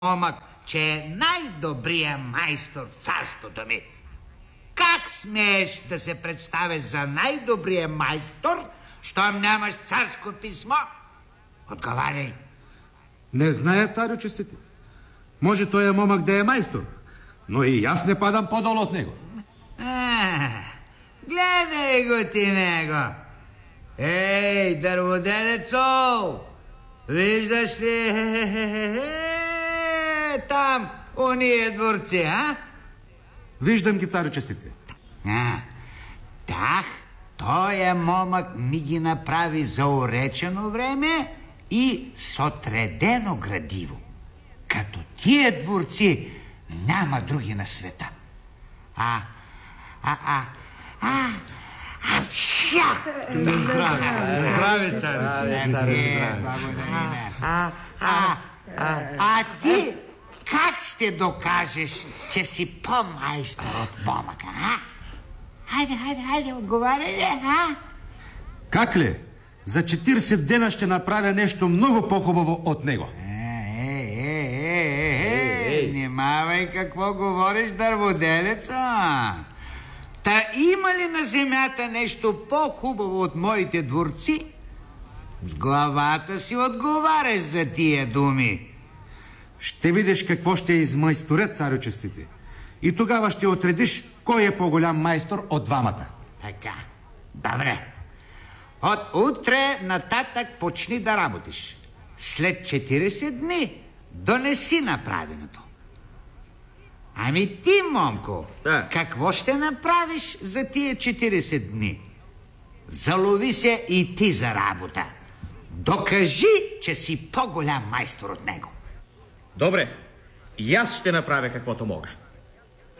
момък, че е най-добрият майстор в царството ми. Как смееш да се представиш за най-добрия майстор, щом нямаш царско писмо? Отговаряй. Не зная, царю честити. Може той е момък да е майстор, но и аз не падам по-долу от него. Гледай го ти него. Ей, дърводелецо, виждаш ли там уния дворци, а? Виждам ги, царю честити. Тях, той момък ми ги направи за уречено време и с отредено градиво. Като тия дворци няма други на света. Здраве, царю честити. А ти как ще докажеш, че си по-майстор от момъка, а? Хайде, отговаряй, а? Как ли? За 40 дена ще направя нещо много по-хубаво от него. Внимавай какво говориш, дърводелеца. Та има ли на земята нещо по-хубаво от моите дворци? С главата си отговаряш за тия думи. Ще видиш какво ще измайсторят, царю честити. И тогава ще отредиш кой е по-голям майстор от двамата. Така, добре. От утре нататък почни да работиш. След 40 дни донеси направеното. Ами ти, момко, какво ще направиш за тия 40 дни? Залови се и ти за работа. Докажи, че си по-голям майстор от него. Добре, и аз ще направя каквото мога.